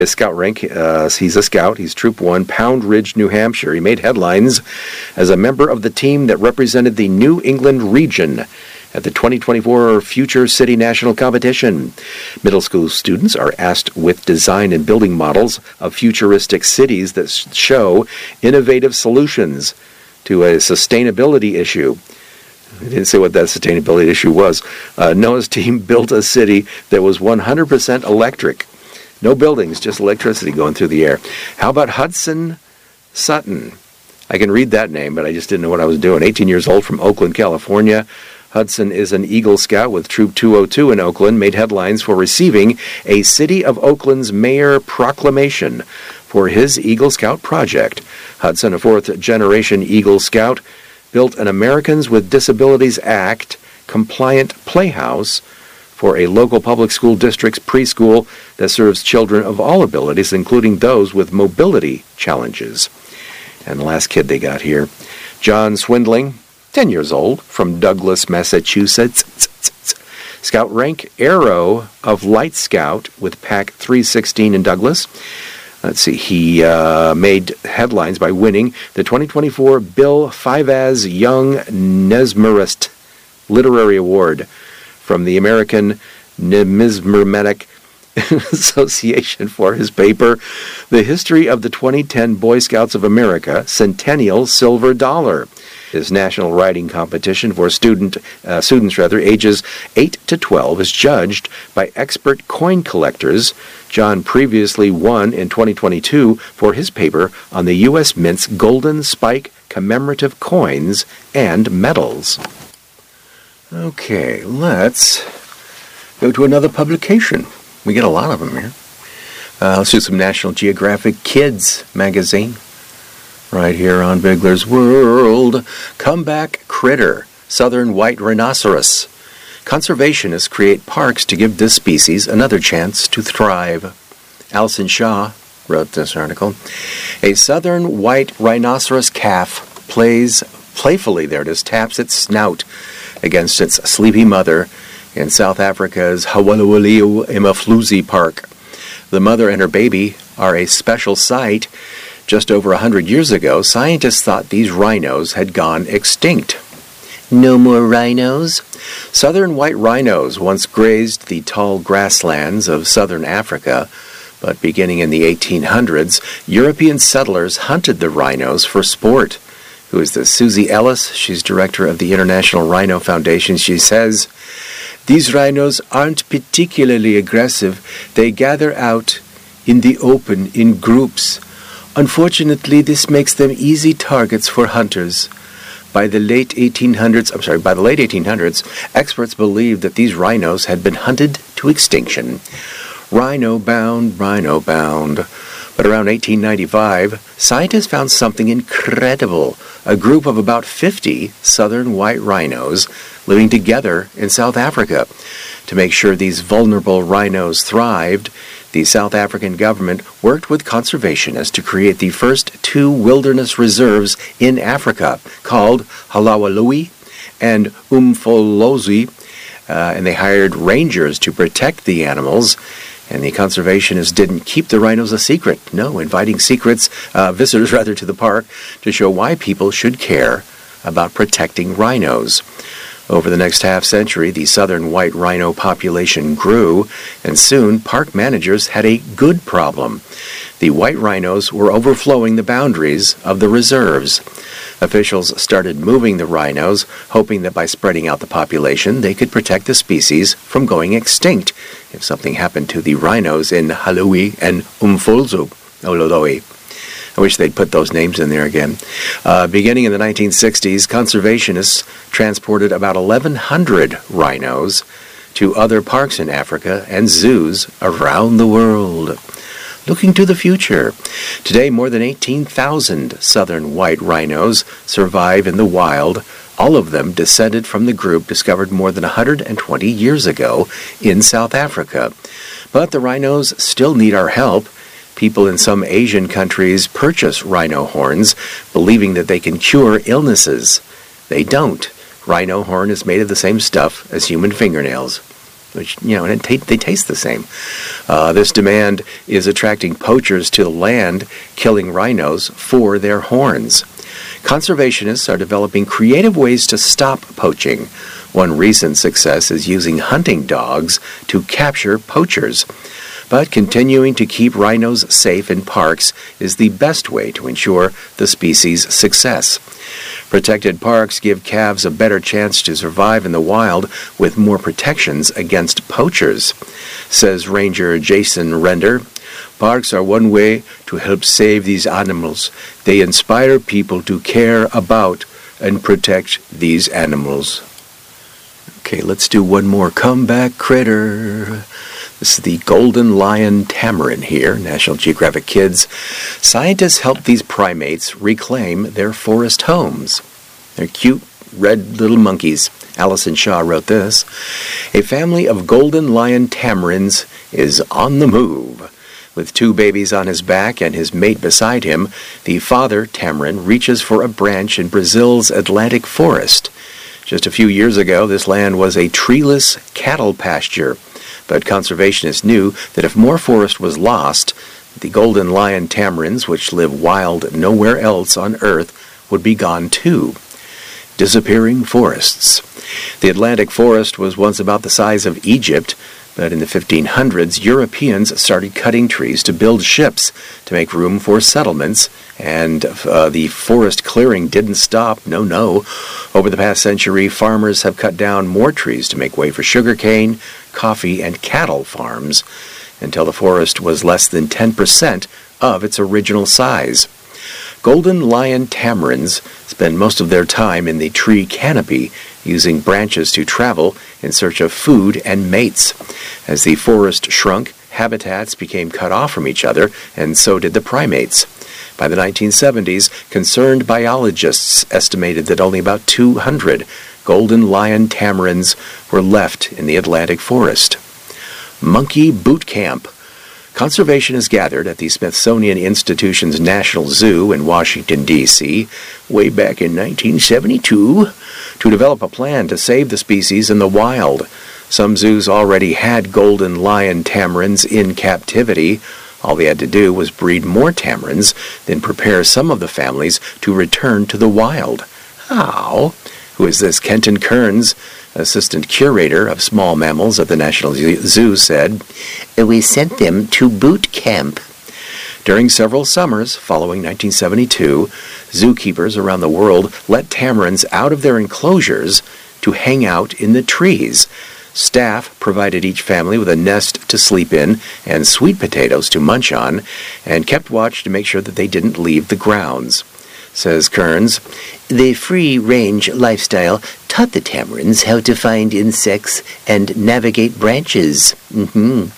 His scout rank, he's a scout. He's Troop 1, Pound Ridge, New Hampshire. He made headlines as a member of the team that represented the New England region at the 2024 Future City National Competition. Middle school students are asked with design and building models of futuristic cities that show innovative solutions to a sustainability issue. I didn't say what that sustainability issue was. Noah's team built a city that was 100% electric. No buildings, just electricity going through the air. How about Hudson Sutton? I can read that name, but I just didn't know what I was doing. 18 years old, from Oakland, California. Hudson is an Eagle Scout with Troop 202 in Oakland, made headlines for receiving a City of Oakland's Mayor Proclamation for his Eagle Scout project. Hudson, a fourth-generation Eagle Scout, built an Americans with Disabilities Act compliant playhouse for a local public school district's preschool that serves children of all abilities, including those with mobility challenges. And the last kid they got here, John Swindling, 10 years old, from Douglas, Massachusetts. Scout rank Arrow of Light Scout with Pack 316 in Douglas. Let's see, he made headlines by winning the 2024 Bill Fivaz Young Mesmerist Literary Award from the American Numismatic Association for his paper, The History of the 2010 Boy Scouts of America Centennial Silver Dollar. His national writing competition for students ages 8 to 12 is judged by expert coin collectors. John previously won in 2022 for his paper on the U.S. Mint's Golden Spike commemorative coins and medals. Okay, let's go to another publication. We get a lot of them here. Let's do some National Geographic Kids magazine. Right here on Bigler's World. Comeback critter, southern white rhinoceros. Conservationists create parks to give this species another chance to thrive. Alison Shaw wrote this article. A southern white rhinoceros calf plays playfully, there it is, taps its snout against its sleepy mother in South Africa's Hawalawaliu Imafluzi Park. The mother and her baby are a special sight. Just over 100 years ago, scientists thought these rhinos had gone extinct. No more rhinos? Southern white rhinos once grazed the tall grasslands of southern Africa, but beginning in the 1800s, European settlers hunted the rhinos for sport. Who is this? Susie Ellis. She's director of the International Rhino Foundation. She says, "These rhinos aren't particularly aggressive. They gather out in the open in groups. Unfortunately, this makes them easy targets for hunters. By the late 1800s, experts believed that these rhinos had been hunted to extinction. Rhino bound. But around 1895, scientists found something incredible. A group of about 50 southern white rhinos living together in South Africa. To make sure these vulnerable rhinos thrived, the South African government worked with conservationists to create the first 2 wilderness reserves in Africa, called Hawalawaliu and Umfolozi, and they hired rangers to protect the animals. And the conservationists didn't keep the rhinos a secret. No, inviting visitors to the park to show why people should care about protecting rhinos. Over the next half-century, the southern white rhino population grew, and soon park managers had a good problem. The white rhinos were overflowing the boundaries of the reserves. Officials started moving the rhinos, hoping that by spreading out the population, they could protect the species from going extinct if something happened to the rhinos in Halawi and Umfolozi. I wish they'd put those names in there again. Beginning in the 1960s, conservationists transported about 1,100 rhinos to other parks in Africa and zoos around the world. Looking to the future, today more than 18,000 southern white rhinos survive in the wild, all of them descended from the group discovered more than 120 years ago in South Africa. But the rhinos still need our help. People in some Asian countries purchase rhino horns, believing that they can cure illnesses. They don't. Rhino horn is made of the same stuff as human fingernails. which, and they taste the same. This demand is attracting poachers to the land, killing rhinos for their horns. Conservationists are developing creative ways to stop poaching. One recent success is using hunting dogs to capture poachers. But continuing to keep rhinos safe in parks is the best way to ensure the species' success. Protected parks give calves a better chance to survive in the wild with more protections against poachers, says Ranger Jason Render. Parks are one way to help save these animals. They inspire people to care about and protect these animals. Okay, let's do one more comeback critter. This is the golden lion tamarin here, National Geographic Kids. Scientists help these primates reclaim their forest homes. They're cute, red little monkeys. Allison Shaw wrote this. A family of golden lion tamarins is on the move. With 2 babies on his back and his mate beside him, the father tamarin reaches for a branch in Brazil's Atlantic forest. Just a few years ago, this land was a treeless cattle pasture. But conservationists knew that if more forest was lost, the golden lion tamarins, which live wild nowhere else on Earth, would be gone too. Disappearing forests. The Atlantic forest was once about the size of Egypt, but in the 1500s, Europeans started cutting trees to build ships to make room for settlements, and the forest clearing didn't stop. No. Over the past century, farmers have cut down more trees to make way for sugarcane, coffee, and cattle farms, until the forest was less than 10% of its original size. Golden lion tamarins spend most of their time in the tree canopy, using branches to travel in search of food and mates. As the forest shrunk, habitats became cut off from each other, and so did the primates. By the 1970s, concerned biologists estimated that only about 200 golden lion tamarins were left in the Atlantic forest. Monkey Boot Camp. Conservationists gathered at the Smithsonian Institution's National Zoo in Washington, D.C., way back in 1972, to develop a plan to save the species in the wild. Some zoos already had golden lion tamarins in captivity. All they had to do was breed more tamarins, then prepare some of the families to return to the wild. How? Who is this? Kenton Kearns, assistant curator of small mammals at the National Zoo, said, "We sent them to boot camp." During several summers following 1972, zookeepers around the world let tamarins out of their enclosures to hang out in the trees. Staff provided each family with a nest to sleep in and sweet potatoes to munch on, and kept watch to make sure that they didn't leave the grounds. Says Kearns, "The free-range lifestyle taught the tamarins how to find insects and navigate branches." In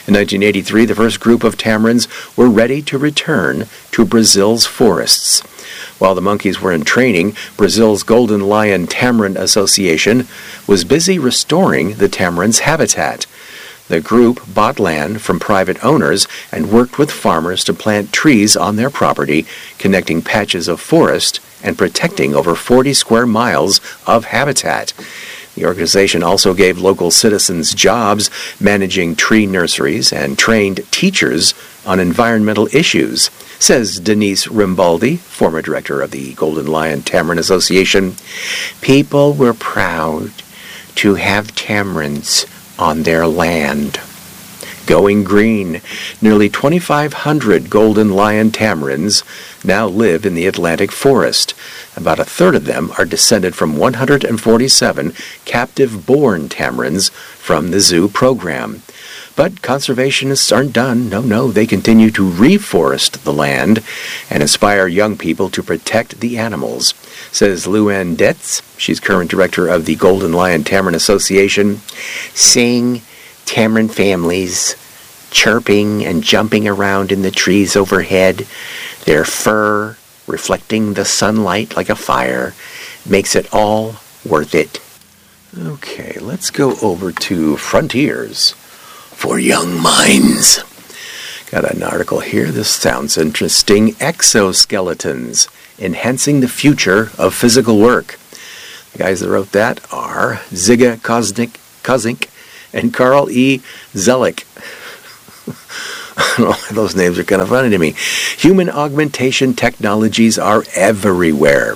1983, the first group of tamarins were ready to return to Brazil's forests. While the monkeys were in training, Brazil's Golden Lion Tamarin Association was busy restoring the tamarins' habitat. The group bought land from private owners and worked with farmers to plant trees on their property, connecting patches of forest and protecting over 40 square miles of habitat. The organization also gave local citizens jobs managing tree nurseries and trained teachers on environmental issues, says Denise Rimbaldi, former director of the Golden Lion Tamarin Association. "People were proud to have tamarins on their land." Going green. Nearly 2,500 golden lion tamarins now live in the Atlantic forest. About a third of them are descended from 147 captive-born tamarins from the zoo program. But conservationists aren't done. No, they continue to reforest the land and inspire young people to protect the animals, says Luann Detz. She's current director of the Golden Lion Tamarin Association. "Seeing tamarin families chirping and jumping around in the trees overhead, their fur reflecting the sunlight like a fire, makes it all worth it." Okay, let's go over to Frontiers for Young Minds. Got an article here. This sounds interesting. Exoskeletons, enhancing the future of physical work. The guys that wrote that are Ziga Kozink and Carl E. Zellick. Those names are kind of funny to me. Human augmentation technologies are everywhere.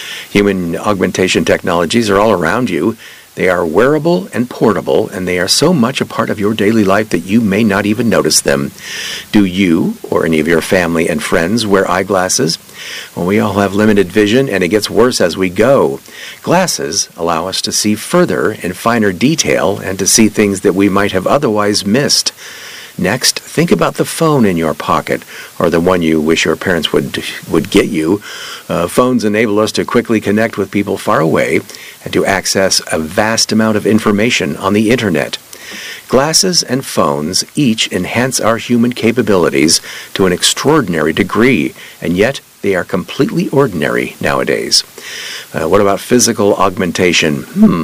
Human augmentation technologies are all around you. They are wearable and portable, and they are so much a part of your daily life that you may not even notice them. Do you or any of your family and friends wear eyeglasses? Well, we all have limited vision, and it gets worse as we go. Glasses allow us to see further in finer detail and to see things that we might have otherwise missed. Next, think about the phone in your pocket, or the one you wish your parents would get you. Phones enable us to quickly connect with people far away and to access a vast amount of information on the internet. Glasses and phones each enhance our human capabilities to an extraordinary degree, and yet they are completely ordinary nowadays. What about physical augmentation?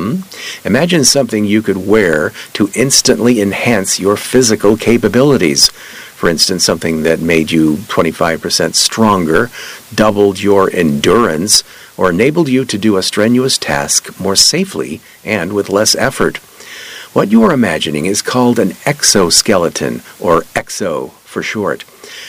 Imagine something you could wear to instantly enhance your physical capabilities. For instance, something that made you 25% stronger, doubled your endurance, or enabled you to do a strenuous task more safely and with less effort. What you are imagining is called an exoskeleton, or EXO for short.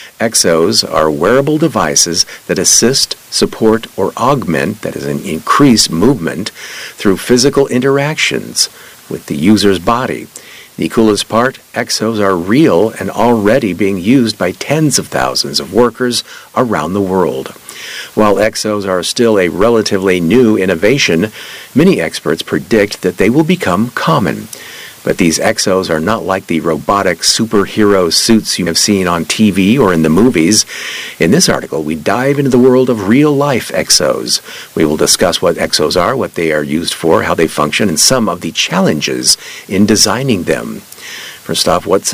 Exos are wearable devices that assist, support, or augment, that is, increase movement through physical interactions with the user's body. The coolest part, Exos are real and already being used by tens of thousands of workers around the world. While Exos are still a relatively new innovation, many experts predict that they will become common. But these Exos are not like the robotic superhero suits you have seen on TV or in the movies. In this article, we dive into the world of real-life Exos. We will discuss what Exos are, what they are used for, how they function, and some of the challenges in designing them. First off, what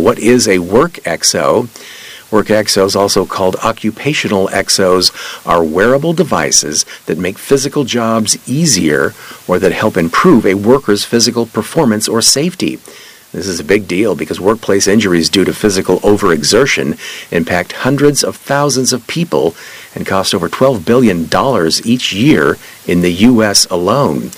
is a work Exo? Work Exos, also called occupational Exos, are wearable devices that make physical jobs easier or that help improve a worker's physical performance or safety. This is a big deal because workplace injuries due to physical overexertion impact hundreds of thousands of people and cost over $12 billion each year in the U.S. alone.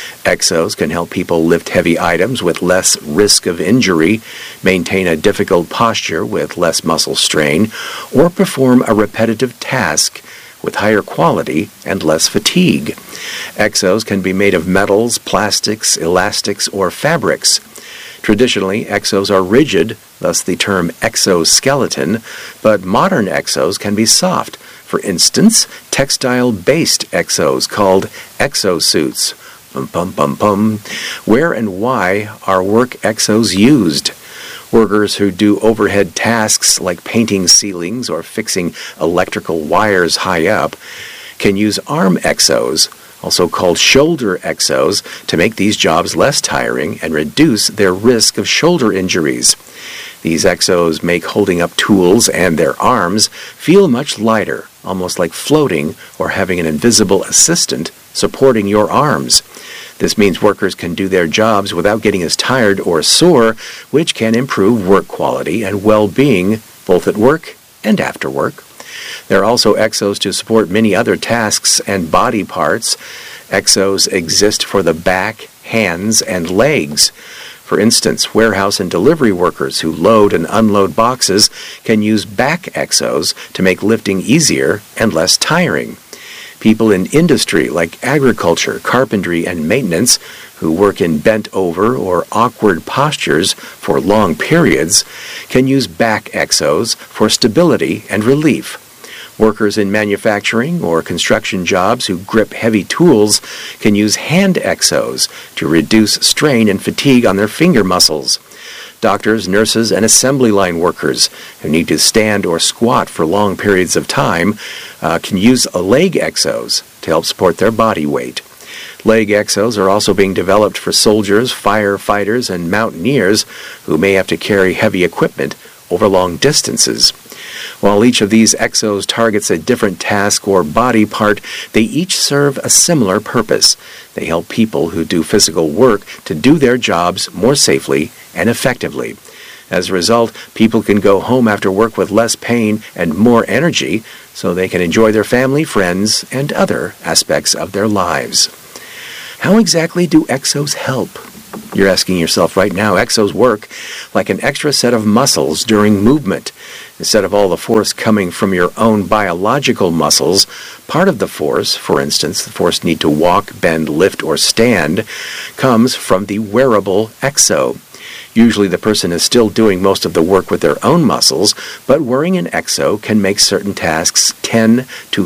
Exos can help people lift heavy items with less risk of injury, maintain a difficult posture with less muscle strain, or perform a repetitive task with higher quality and less fatigue. Exos can be made of metals, plastics, elastics, or fabrics. Traditionally, Exos are rigid, thus the term exoskeleton, but modern Exos can be soft. For instance, textile-based Exos called exosuits. Where and why are work Exos used? Workers who do overhead tasks like painting ceilings or fixing electrical wires high up can use arm Exos, also called shoulder Exos, to make these jobs less tiring and reduce their risk of shoulder injuries. These Exos make holding up tools and their arms feel much lighter, almost like floating or having an invisible assistant supporting your arms. This means workers can do their jobs without getting as tired or sore, which can improve work quality and well-being both at work and after work. There are also Exos to support many other tasks and body parts. Exos exist for the back, hands, and legs. For instance, warehouse and delivery workers who load and unload boxes can use back Exos to make lifting easier and less tiring. People in industry like agriculture, carpentry, and maintenance who work in bent-over or awkward postures for long periods can use back Exos for stability and relief. Workers in manufacturing or construction jobs who grip heavy tools can use hand Exos to reduce strain and fatigue on their finger muscles. Doctors, nurses, and assembly line workers who need to stand or squat for long periods of time can use leg Exos to help support their body weight. Leg Exos are also being developed for soldiers, firefighters, and mountaineers who may have to carry heavy equipment over long distances. While each of these Exos targets a different task or body part, they each serve a similar purpose. They help people who do physical work to do their jobs more safely and effectively. As a result, people can go home after work with less pain and more energy, so they can enjoy their family, friends, and other aspects of their lives. How exactly do Exos help? You're asking yourself right now, exos work like an extra set of muscles during movement. Instead of all the force coming from your own biological muscles, part of the force, for instance, the force need to walk, bend, lift, or stand, comes from the wearable exo. Usually the person is still doing most of the work with their own muscles, but wearing an exo can make certain tasks 10 to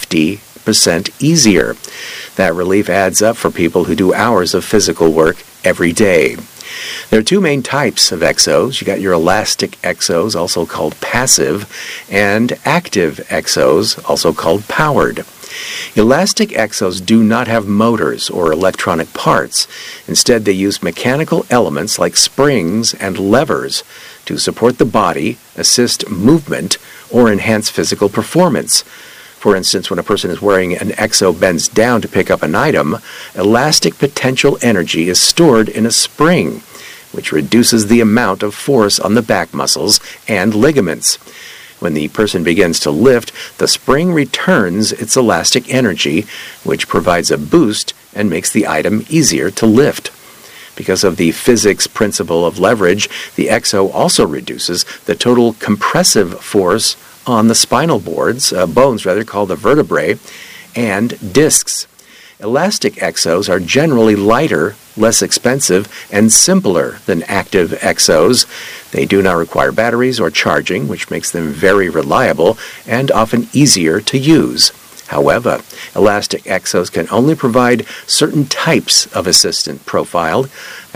50% easier. That relief adds up for people who do hours of physical work every day. There are two main types of exos. You got your elastic exos, also called passive, and active exos, also called powered. Elastic exos do not have motors or electronic parts. Instead, they use mechanical elements like springs and levers to support the body, assist movement, or enhance physical performance. For instance, when a person is wearing an exo bends down to pick up an item, elastic potential energy is stored in a spring, which reduces the amount of force on the back muscles and ligaments. When the person begins to lift, the spring returns its elastic energy, which provides a boost and makes the item easier to lift. Because of the physics principle of leverage, the exo also reduces the total compressive force on the spinal bones called the vertebrae, and discs. Elastic exos are generally lighter, less expensive, and simpler than active exos. They do not require batteries or charging, which makes them very reliable and often easier to use. However, elastic exos can only provide certain types of assistant profiles,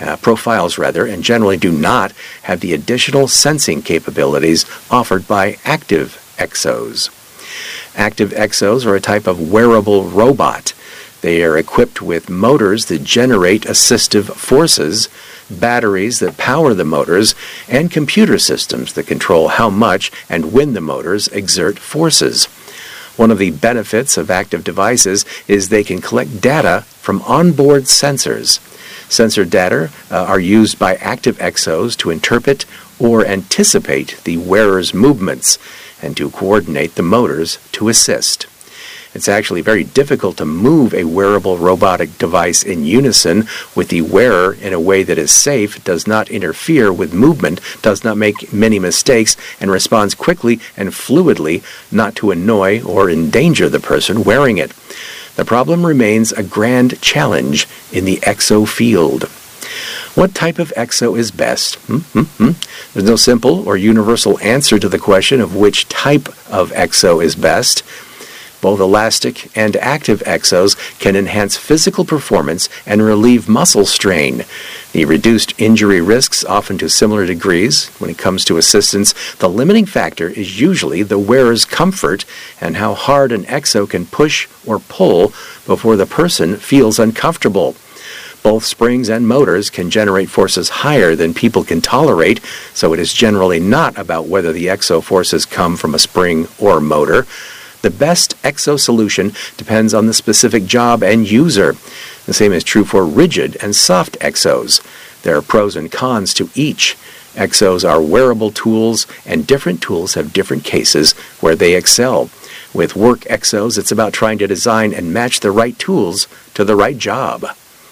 and generally do not have the additional sensing capabilities offered by active exos. Active exos are a type of wearable robot. They are equipped with motors that generate assistive forces, batteries that power the motors, and computer systems that control how much and when the motors exert forces. One of the benefits of active devices is they can collect data from onboard sensors. Sensor data are used by active exos to interpret or anticipate the wearer's movements and to coordinate the motors to assist. It's actually very difficult to move a wearable robotic device in unison with the wearer in a way that is safe, does not interfere with movement, does not make many mistakes, and responds quickly and fluidly, not to annoy or endanger the person wearing it. The problem remains a grand challenge in the exo field. What type of exo is best? There's no simple or universal answer to the question of which type of exo is best. Both elastic and active exos can enhance physical performance and relieve muscle strain. The reduced injury risks, often to similar degrees. When it comes to assistance, the limiting factor is usually the wearer's comfort and how hard an exo can push or pull before the person feels uncomfortable. Both springs and motors can generate forces higher than people can tolerate, so it is generally not about whether the exo forces come from a spring or motor. The best exo solution depends on the specific job and user. The same is true for rigid and soft exos. There are pros and cons to each. Exos are wearable tools, and different tools have different cases where they excel. With work exos, it's about trying to design and match the right tools to the right job.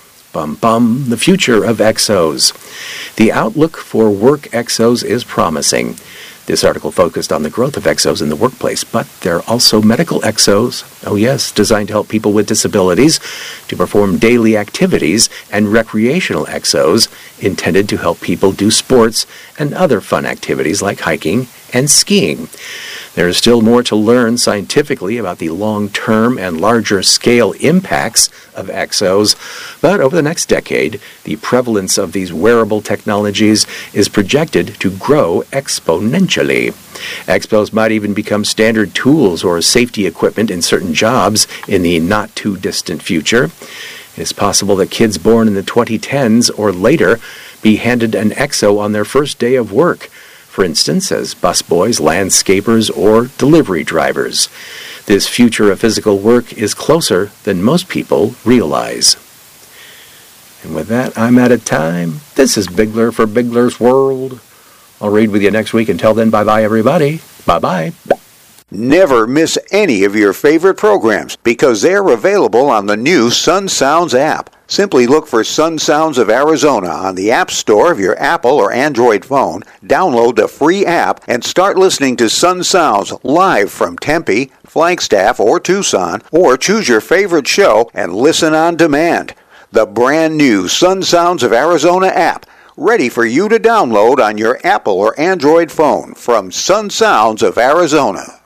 The future of exos. The outlook for work exos is promising. This article focused on the growth of exos in the workplace, but there are also medical exos, designed to help people with disabilities to perform daily activities, and recreational exos intended to help people do sports and other fun activities like hiking and skiing. There is still more to learn scientifically about the long-term and larger-scale impacts of exos, but over the next decade, the prevalence of these wearable technologies is projected to grow exponentially. Exos might even become standard tools or safety equipment in certain jobs in the not-too-distant future. It is possible that kids born in the 2010s or later be handed an exo on their first day of work, for instance, as busboys, landscapers, or delivery drivers. This future of physical work is closer than most people realize. And with that, I'm out of time. This is Bigler for Bigler's World. I'll read with you next week. Until then, bye-bye, everybody. Bye-bye. Never miss any of your favorite programs because they're available on the new Sun Sounds app. Simply look for Sun Sounds of Arizona on the App Store of your Apple or Android phone, download the free app, and start listening to Sun Sounds live from Tempe, Flagstaff, or Tucson, or choose your favorite show and listen on demand. The brand new Sun Sounds of Arizona app, ready for you to download on your Apple or Android phone from Sun Sounds of Arizona.